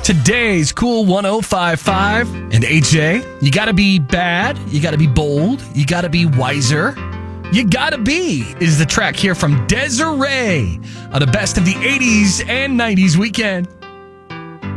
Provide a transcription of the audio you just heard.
Today's Cool 105.5 and AJ, you gotta be bad, you gotta be bold, you gotta be wiser, you gotta be is the track here from Desiree on the best of the 80s and 90s weekend.